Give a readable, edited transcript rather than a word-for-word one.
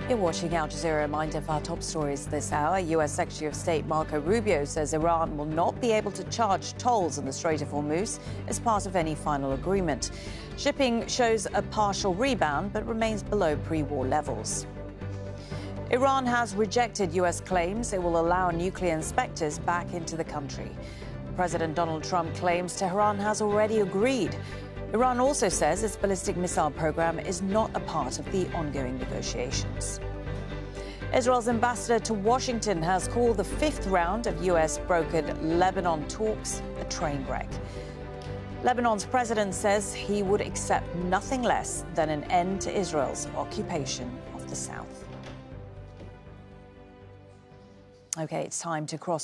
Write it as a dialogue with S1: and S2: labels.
S1: You're watching Al Jazeera. Reminder of our top stories this hour. U.S. Secretary of State Marco Rubio says Iran will not be able to charge tolls in the Strait of Hormuz as part of any final agreement. Shipping shows a partial rebound but remains below pre-war levels. Iran has rejected U.S. claims it will allow nuclear inspectors back into the country. President Donald Trump claims Tehran has already agreed. Iran also says its ballistic missile program is not a part of the ongoing negotiations. Israel's ambassador to Washington has called the fifth round of U.S.-brokered Lebanon talks a train wreck. Lebanon's president says he would accept nothing less than an end to Israel's occupation of the South. Okay, it's time to cross